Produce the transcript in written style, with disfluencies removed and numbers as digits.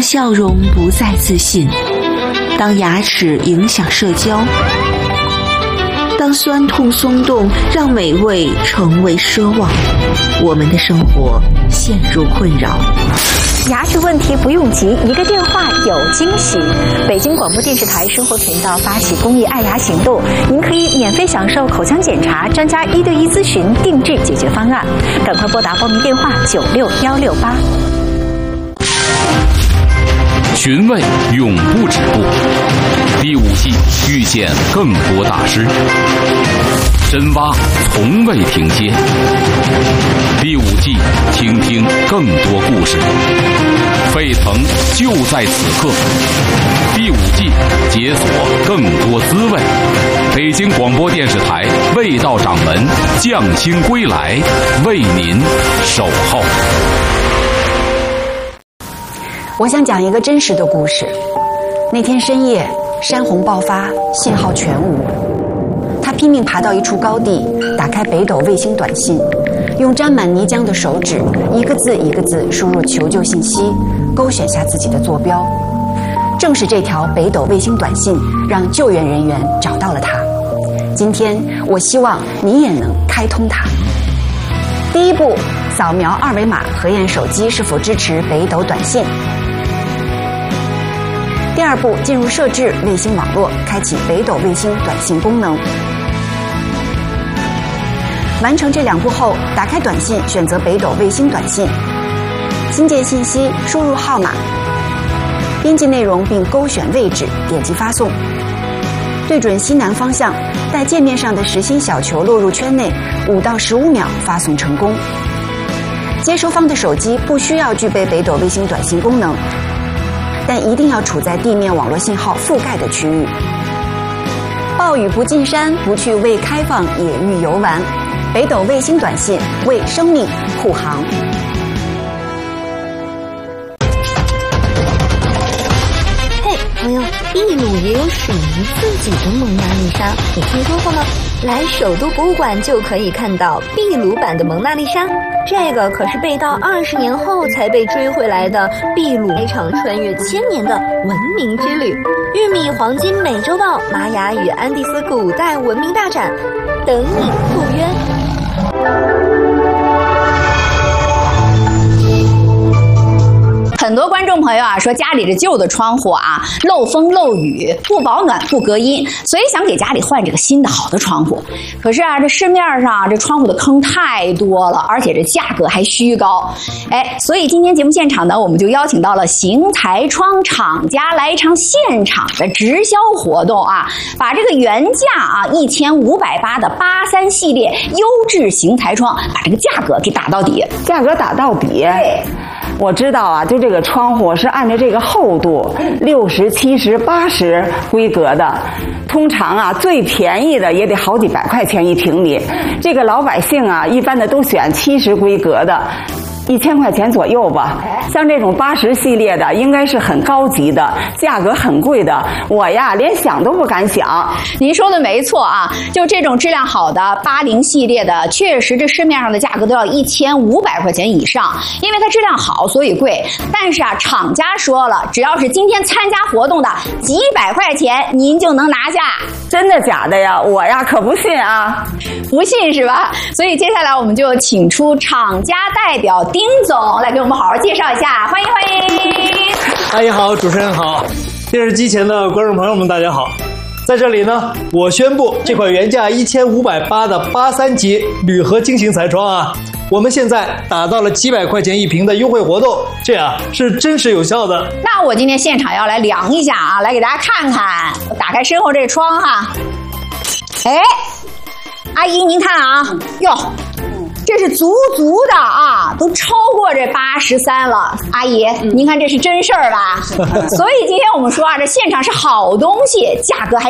笑容不再自信，当牙齿影响社交，当酸痛松动让美味成为奢望，我们的生活陷入困扰。 牙齿问题不用急，一个电话有惊喜。北京广播电视台生活频道发起公益爱牙行动，您可以免费享受口腔检查、专家1对1咨询、定制解决方案。赶快拨打报名电话96168。 寻味永不止步，第5季遇见更多大师，深挖从未停歇。第5季倾听更多故事，沸腾就在此刻。第5季解锁更多滋味。北京广播电视台味道掌门匠心归来，为您守候。 我想讲一个真实的故事。那天深夜，山洪爆发，信号全无。他拼命爬到一处高地，打开北斗卫星短信，用沾满泥浆的手指一个字一个字输入求救信息，勾选下自己的坐标。正是这条北斗卫星短信，让救援人员找到了他。今天，我希望你也能开通它。第一步，扫描2维码核验手机是否支持北斗短信。第二步，进入设置卫星网络，开启北斗卫星短信功能。完成这2步后，打开短信，选择北斗卫星短信，新建信息，输入号码，编辑内容并勾选位置，点击发送。对准西南方向，待界面上的实心小球落入圈内，5到15秒发送成功。接收方的手机不需要具备北斗卫星短信功能，但一定要处在地面网络信号覆盖的区域。暴雨不进山，不去未开放野域游玩。北斗卫星短信为生命护航。 嘿，朋友，秘鲁也有属于自己的蒙娜丽莎，你听说过吗？来首都博物馆就可以看到秘鲁版的蒙娜丽莎。这个可是被盗20年后才被追回来的秘鲁一场穿越1000年的文明之旅。玉米黄金美洲豹、玛雅与安第斯古代文明大展，等你赴约。 很多观众朋友啊说家里这旧的窗户啊漏风漏雨，不保暖不隔音，所以想给家里换这个新的好的窗户。可是啊，这市面上这窗户的坑太多了，而且这价格还虚高。所以今天节目现场呢，我们就邀请到了邢台窗厂家来一场现场的直销活动啊，把这个原价啊1580的83系列优质邢台窗，把这个价格给打到底。 价格打到底。对。我知道啊，就这个窗户是按照这个厚度60、70、80规格的，通常啊最便宜的也得好几百块钱1平米，这个老百姓啊一般的都选70规格的。1000块钱左右吧。像这种80系列的应该是很高级的，价格很贵的，我呀连想都不敢想。 您说的没错啊，就这种质量好的80系列的，确实这市面上的价格都要1500块钱以上，因为它质量好所以贵。但是啊，厂家说了，只要是今天参加活动的几百块钱您就能拿下。 真的假的呀？我呀可不信啊。 不信是吧？所以接下来我们就请出厂家代表丁总来给我们好好介绍一下，欢迎欢迎。 阿姨好，主持人好，电视机前的观众朋友们大家好。在这里呢，我宣布这款原价1580的83级铝合金型彩窗啊，我们现在打到了几百块钱1平的优惠活动，这样是真实有效的。 那我今天现场要来量一下啊，来给大家看看。我打开身后这窗哈，阿姨您看啊，哟。这是足的啊，都超过这83了。阿姨，您看这是真事儿吧？所以今天我们说啊，这现场是好东西，价格还